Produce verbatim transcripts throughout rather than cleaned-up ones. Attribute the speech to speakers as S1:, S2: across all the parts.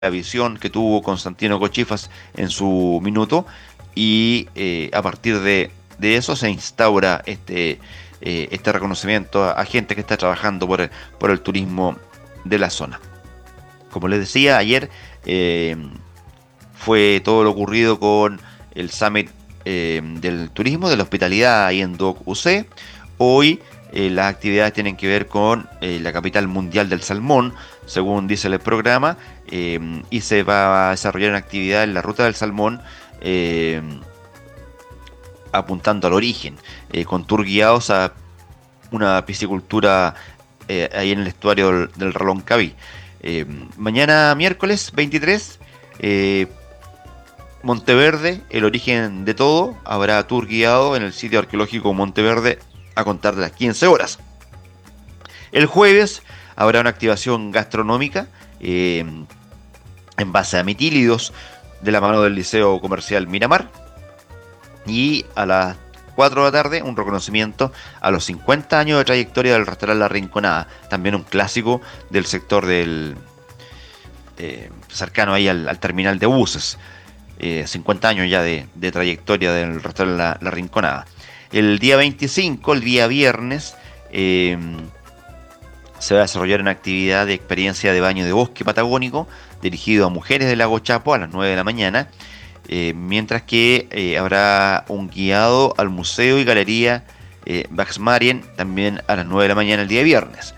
S1: la visión que tuvo Constantino Cochifas en su minuto y eh, a partir de, de eso se instaura este, eh, este reconocimiento a, a gente que está trabajando por el, por el turismo de la zona. Como les decía, ayer eh, fue todo lo ocurrido con el Summit eh, del Turismo, de la Hospitalidad ahí en Dock U C. Hoy eh, las actividades tienen que ver con eh, la capital mundial del salmón, según dice el programa, eh, y se va a desarrollar una actividad en la ruta del salmón eh, apuntando al origen, eh, con tour guiados a una piscicultura eh, ahí en el estuario del, del Reloncaví. Eh, mañana miércoles veintitrés, eh, Monteverde, el origen de todo, habrá tour guiado en el sitio arqueológico Monteverde a contar de las quince horas. El jueves habrá una activación gastronómica eh, en base a mitílidos de la mano del Liceo Comercial Miramar. Y a las cuatro de la tarde, un reconocimiento a los cincuenta años de trayectoria del restaurante La Rinconada, también un clásico del sector del eh, cercano ahí al, al terminal de buses. Eh, cincuenta años ya de, de trayectoria del restaurante La, La Rinconada. El día veinticinco, el día viernes, eh, se va a desarrollar una actividad de experiencia de baño de bosque patagónico dirigido a mujeres del Lago Chapo a las nueve de la mañana, eh, mientras que eh, habrá un guiado al Museo y Galería eh, Baxmarien también a las nueve de la mañana el día viernes.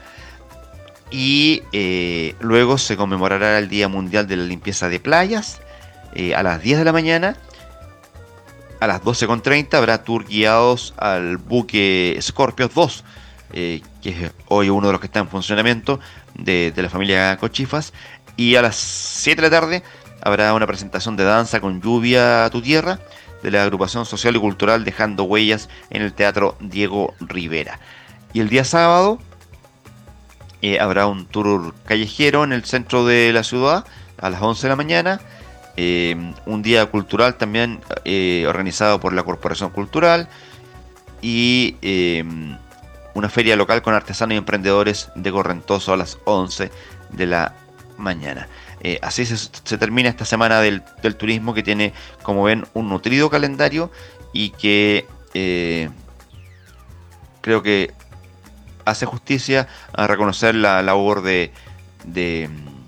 S1: Y eh, luego se conmemorará el Día Mundial de la Limpieza de Playas eh, a las diez de la mañana. A las doce con treinta habrá tour guiados al buque Scorpios dos, eh, que es hoy uno de los que está en funcionamiento de, de la familia Cochifas. Y a las siete de la tarde habrá una presentación de danza con lluvia a tu tierra de la agrupación social y cultural Dejando Huellas en el Teatro Diego Rivera. Y el día sábado eh, habrá un tour callejero en el centro de la ciudad a las once de la mañana. Eh, un día cultural también eh, organizado por la Corporación Cultural y eh, una feria local con artesanos y emprendedores de Correntoso a las once de la mañana. Eh, así se, se termina esta semana del, del turismo, que tiene, como ven, un nutrido calendario y que eh, creo que hace justicia a reconocer la labor de, de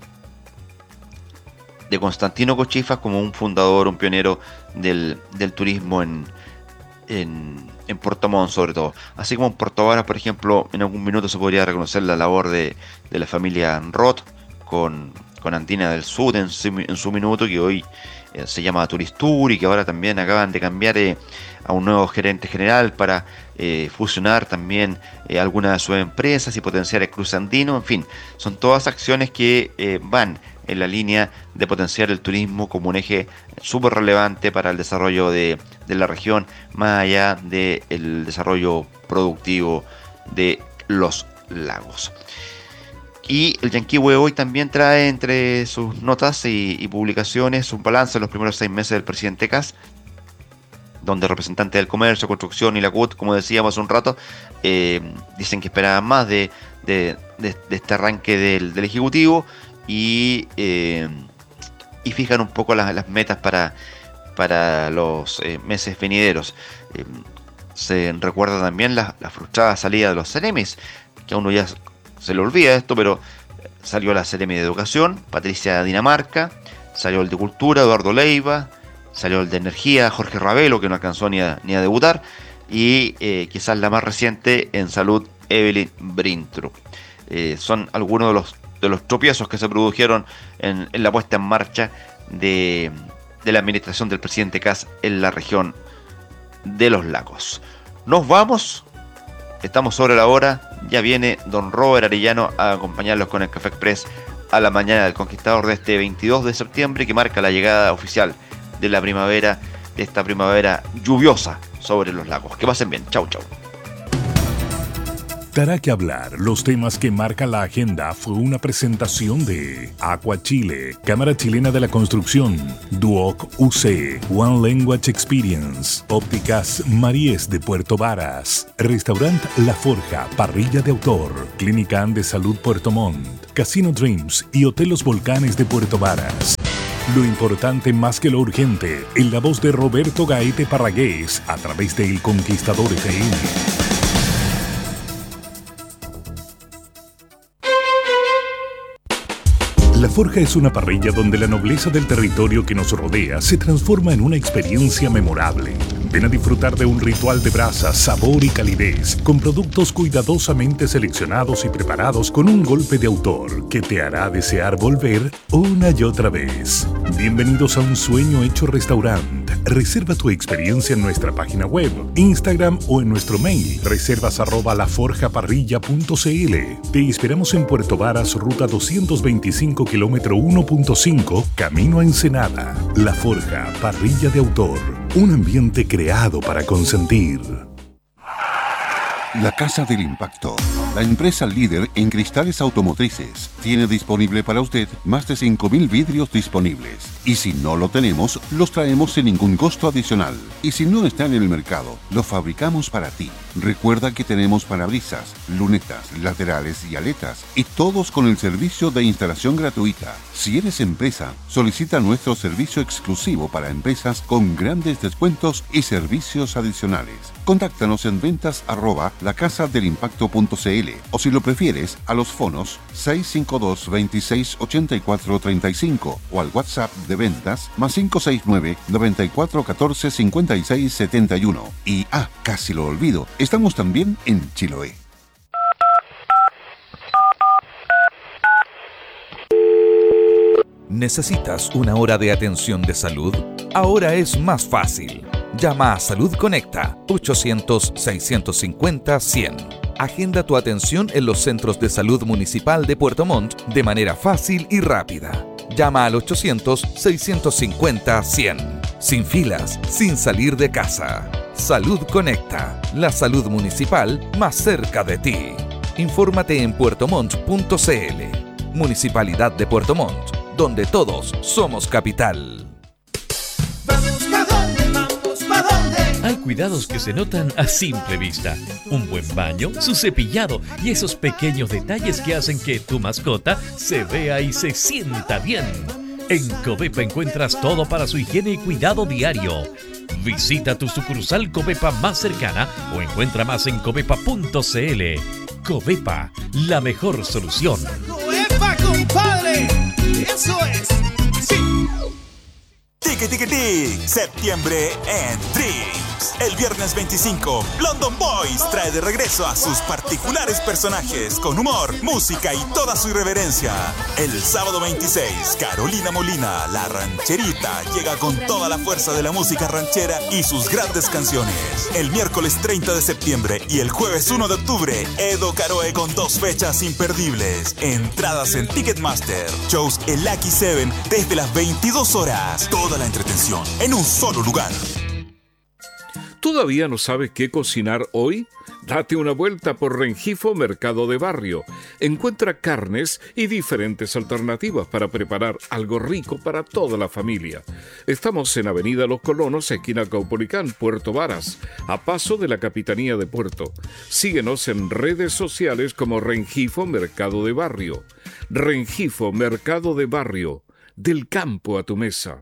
S1: de Constantino Cochifas como un fundador, un pionero del, del turismo en, en, en Puerto Montt, sobre todo. Así como en Puerto Varas, por ejemplo, en algún minuto se podría reconocer la labor de, de la familia Roth con, con Andina del Sur en su, en su minuto, que hoy eh, se llama Turistur y que ahora también acaban de cambiar eh, a un nuevo gerente general para eh, fusionar también eh, algunas de sus empresas y potenciar el cruce andino. En fin, son todas acciones que eh, van en la línea de potenciar el turismo como un eje súper relevante para el desarrollo de, de la región, más allá del desarrollo productivo de los lagos. Y el Yanquihue hoy también trae entre sus notas y, y publicaciones un balance de los primeros seis meses del presidente Kast, donde representantes del comercio, construcción y la C U T, como decíamos hace un rato, eh, dicen que esperaban más de, de, de, de este arranque del, del Ejecutivo. Y, eh, y fijan un poco las, las metas para, para los eh, meses venideros. Eh, se recuerda también la, la frustrada salida de los Ceremis, que a uno ya se le olvida esto, pero salió la Ceremi de Educación, Patricia Dinamarca, salió el de Cultura, Eduardo Leiva, salió el de Energía, Jorge Ravelo, que no alcanzó ni a, ni a debutar, y eh, quizás la más reciente en Salud, Evelyn Brintrup. Eh, son algunos de los de los tropiezos que se produjeron en, en la puesta en marcha de, de la administración del presidente Kast en la región de los lagos. Nos vamos, estamos sobre la hora, ya viene don Robert Arellano a acompañarlos con el Café Express a la mañana del Conquistador de este veintidós de septiembre, que marca la llegada oficial de la primavera, de esta primavera lluviosa sobre los lagos. Que pasen bien, chau chau.
S2: Dará que hablar. Los temas que marcan la agenda fue una presentación de Aqua Chile, Cámara Chilena de la Construcción, Duoc U C, One Language Experience, Ópticas Maríes de Puerto Varas, Restaurant La Forja, Parrilla de Autor, Clínica Ande Salud Puerto Montt, Casino Dreams y Hotel Los Volcanes de Puerto Varas. Lo importante más que lo urgente, en la voz de Roberto Gaete Parragués, a través de El Conquistador F M. La Forja es una parrilla donde la nobleza del territorio que nos rodea se transforma en una experiencia memorable. Ven a disfrutar de un ritual de brasas, sabor y calidez, con productos cuidadosamente seleccionados y preparados con un golpe de autor que te hará desear volver una y otra vez. Bienvenidos a un sueño hecho restaurante. Reserva tu experiencia en nuestra página web, Instagram o en nuestro mail, reservas arroba laforjaparrilla punto cl. Te esperamos en Puerto Varas, ruta doscientos veinticinco, kilómetro uno punto cinco, camino a Ensenada. La Forja, parrilla de autor. Un ambiente creado para consentir.
S3: La Casa del Impacto, la empresa líder en cristales automotrices, tiene disponible para usted más de cinco mil vidrios disponibles. Y si no lo tenemos, los traemos sin ningún costo adicional. Y si no está en el mercado, lo fabricamos para ti. Recuerda que tenemos parabrisas, lunetas, laterales y aletas, y todos con el servicio de instalación gratuita. Si eres empresa, solicita nuestro servicio exclusivo para empresas con grandes descuentos y servicios adicionales. Contáctanos en ventas arroba lacasadelimpacto punto cl o si lo prefieres, a los fonos seis cinco dos, veintiséis, ochenta y cuatro, treinta y cinco o al WhatsApp de ventas más cinco seis nueve, noventa y cuatro, catorce, cincuenta y seis, setenta y uno. Y, ah, casi lo olvido, estamos también en Chiloé.
S4: ¿Necesitas una hora de atención de salud? Ahora es más fácil. Llama a Salud Conecta ochocientos, seiscientos cincuenta, cien. Agenda tu atención en los centros de salud municipal de Puerto Montt de manera fácil y rápida. Llama al ochocientos, seiscientos cincuenta, cien. Sin filas, sin salir de casa. Salud Conecta, la salud municipal más cerca de ti. Infórmate en puertomont punto cl. Municipalidad de Puerto Montt, donde todos somos capital.
S5: Hay cuidados que se notan a simple vista. Un buen baño, su cepillado y esos pequeños detalles que hacen que tu mascota se vea y se sienta bien. En Covepa encuentras todo para su higiene y cuidado diario. Visita tu sucursal Covepa más cercana o encuentra más en covepa punto cl. Covepa, la mejor solución.
S6: ¡Covepa, compadre! ¡Eso es! ¡Sí!
S7: Tiki Tiki Tiki, septiembre en Dreams. El viernes veinticinco, London Boys trae de regreso a sus particulares personajes con humor, música y toda su irreverencia. El sábado veintiséis, Carolina Molina, la rancherita, llega con toda la fuerza de la música ranchera y sus grandes canciones. El miércoles treinta de septiembre y el jueves uno de octubre, Edo Caroe con dos fechas imperdibles. Entradas en Ticketmaster. Shows el Lucky Seven desde las veintidós horas. Toda la entretención en un solo lugar.
S8: ¿Todavía no sabes qué cocinar hoy? Date una vuelta por Rengifo Mercado de Barrio. Encuentra carnes y diferentes alternativas para preparar algo rico para toda la familia. Estamos en Avenida Los Colonos, esquina Caupolicán, Puerto Varas, a paso de la Capitanía de Puerto. Síguenos en redes sociales como Rengifo Mercado de Barrio. Rengifo Mercado de Barrio, del campo a tu mesa.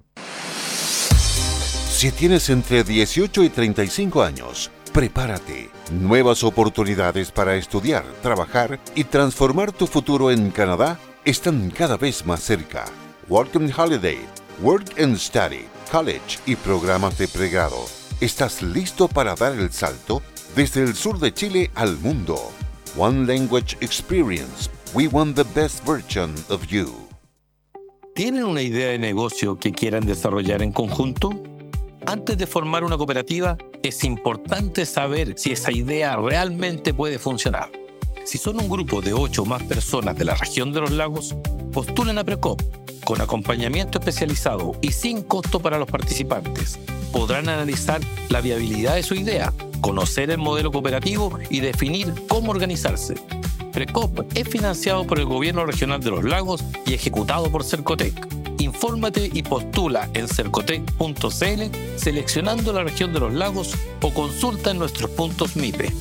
S3: Si tienes entre dieciocho y treinta y cinco años, prepárate. Nuevas oportunidades para estudiar, trabajar y transformar tu futuro en Canadá están cada vez más cerca. Work and Holiday, Work and Study, College y programas de pregrado. ¿Estás listo para dar el salto? Desde el sur de Chile al mundo. One Language Experience. We want the best version of you.
S9: ¿Tienen una idea de negocio que quieran desarrollar en conjunto? Antes de formar una cooperativa, es importante saber si esa idea realmente puede funcionar. Si son un grupo de ocho o más personas de la región de los lagos, postulen a Precop, con acompañamiento especializado y sin costo para los participantes. Podrán analizar la viabilidad de su idea conocer el modelo cooperativo y definir cómo organizarse. Precop es financiado por el Gobierno Regional de los Lagos y ejecutado por Cercotec. Infórmate y postula en cercotec punto c l seleccionando la región de los lagos o consulta en nuestros puntos M I P E.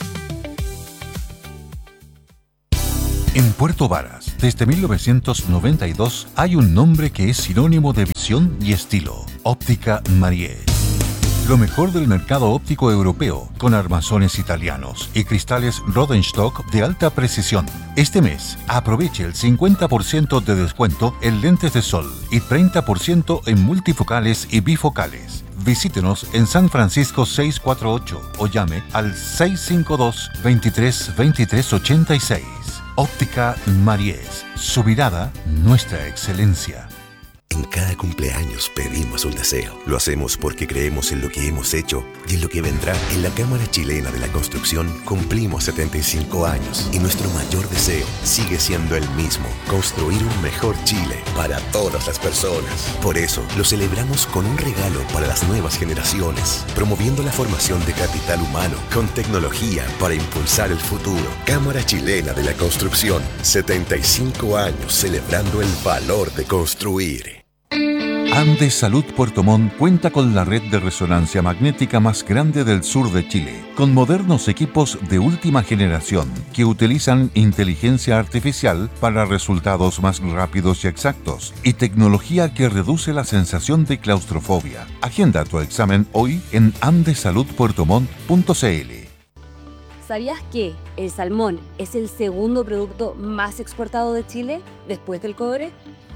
S3: En Puerto Varas, desde mil novecientos noventa y dos, hay un nombre que es sinónimo de visión y estilo: Óptica Mariés. Lo mejor del mercado óptico europeo, con armazones italianos y cristales Rodenstock de alta precisión. Este mes, aproveche el cincuenta por ciento de descuento en lentes de sol y treinta por ciento en multifocales y bifocales. Visítenos en San Francisco seiscientos cuarenta y ocho o llame al seis cinco dos, veintitrés, veintitrés ochenta y seis. Óptica Mariés. Su mirada, nuestra excelencia.
S10: En cada cumpleaños pedimos un deseo. Lo hacemos porque creemos en lo que hemos hecho y en lo que vendrá. En la Cámara Chilena de la Construcción cumplimos setenta y cinco años y nuestro mayor deseo sigue siendo el mismo: construir un mejor Chile para todas las personas. Por eso lo celebramos con un regalo para las nuevas generaciones, promoviendo la formación de capital humano con tecnología para impulsar el futuro. Cámara Chilena de la Construcción, setenta y cinco años celebrando el valor de construir.
S3: Andes Salud Puerto Montt cuenta con la red de resonancia magnética más grande del sur de Chile, con modernos equipos de última generación que utilizan inteligencia artificial para resultados más rápidos y exactos y tecnología que reduce la sensación de claustrofobia. Agenda tu examen hoy en andes salud puerto montt punto c l.
S11: ¿Sabías que el salmón es el segundo producto más exportado de Chile después del cobre?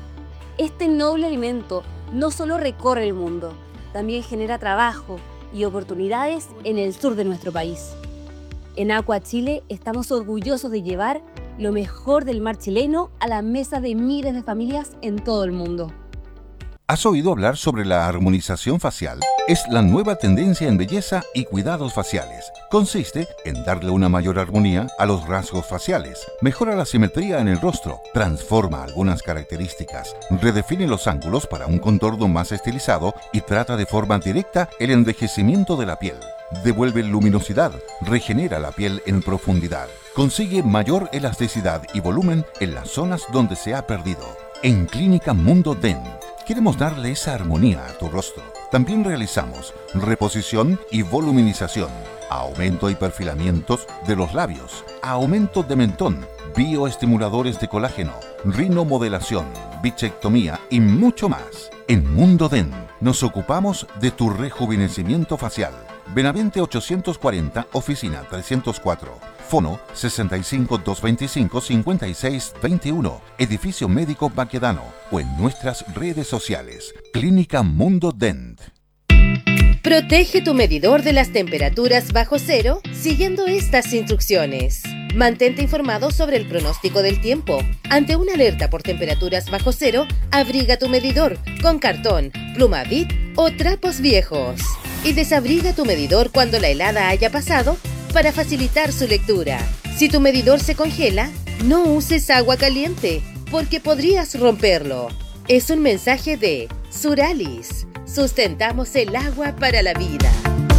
S11: Este noble alimento no solo recorre el mundo, también genera trabajo y oportunidades en el sur de nuestro país. En Aqua Chile estamos orgullosos de llevar lo mejor del mar chileno a la mesa de miles de familias en todo el mundo.
S3: ¿Has oído hablar sobre la armonización facial? Es la nueva tendencia en belleza y cuidados faciales. Consiste en darle una mayor armonía a los rasgos faciales, mejora la simetría en el rostro, transforma algunas características, redefine los ángulos para un contorno más estilizado y trata de forma directa el envejecimiento de la piel. Devuelve luminosidad, regenera la piel en profundidad, consigue mayor elasticidad y volumen en las zonas donde se ha perdido. En Clínica Mundo Dent queremos darle esa armonía a tu rostro. También realizamos reposición y voluminización, aumento y perfilamientos de los labios, aumento de mentón, bioestimuladores de colágeno, rinomodelación, bichectomía y mucho más. En Mundo Dent nos ocupamos de tu rejuvenecimiento facial. Benavente ochocientos cuarenta, oficina trescientos cuatro. Fono sesenta y cinco, doscientos veinticinco, cincuenta y seis veintiuno. Edificio Médico Baquedano o en nuestras redes sociales. Clínica Mundo Dent.
S12: Protege tu medidor de las temperaturas bajo cero siguiendo estas instrucciones. Mantente informado sobre el pronóstico del tiempo. Ante una alerta por temperaturas bajo cero, abriga tu medidor con cartón, pluma Bic o trapos viejos. Y desabriga tu medidor cuando la helada haya pasado para facilitar su lectura. Si tu medidor se congela, no uses agua caliente porque podrías romperlo. Es un mensaje de Suralis. Sustentamos el agua para la vida.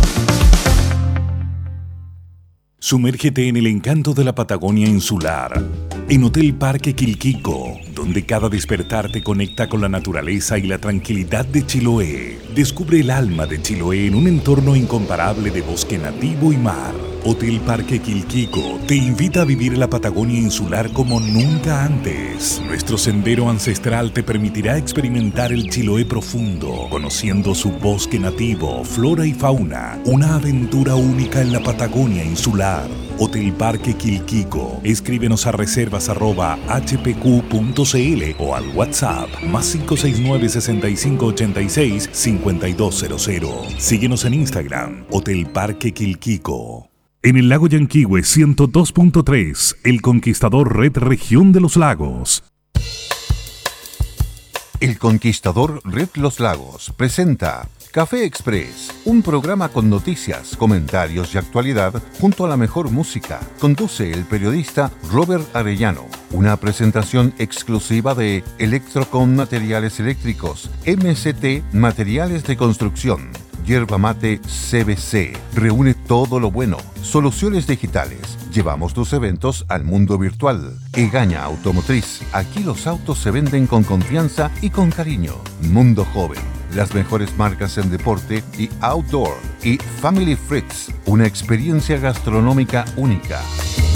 S2: Sumérgete en el encanto de la Patagonia insular, en Hotel Parque Quilquico, donde cada despertar te conecta con la naturaleza y la tranquilidad de Chiloé. Descubre el alma de Chiloé en un entorno incomparable de bosque nativo y mar. Hotel Parque Quilquico te invita a vivir la Patagonia insular como nunca antes. Nuestro sendero ancestral te permitirá experimentar el Chiloé profundo, conociendo su bosque nativo, flora y fauna. Una aventura única en la Patagonia insular. Hotel Parque Quilquico. Escríbenos a reservas arroba h p q punto c l o al WhatsApp más cinco seis nueve, sesenta y cinco ochenta y seis, cincuenta y dos cero cero. Síguenos en Instagram, Hotel Parque Quilquico. En el lago Yanquihue ciento dos punto tres, El Conquistador Red Región de los Lagos.
S3: El Conquistador Red Los Lagos presenta Café Express, un programa con noticias, comentarios y actualidad junto a la mejor música. Conduce el periodista Robert Arellano. Una presentación exclusiva de Electrocom Materiales Eléctricos, M C T Materiales de Construcción, Yerba Mate C B C reúne todo lo bueno. Soluciones digitales. Llevamos tus eventos al mundo virtual. Egaña Automotriz. Aquí los autos se venden con confianza y con cariño. Mundo Joven. Las mejores marcas en deporte y outdoor. Y Family Fritz. Una experiencia gastronómica única.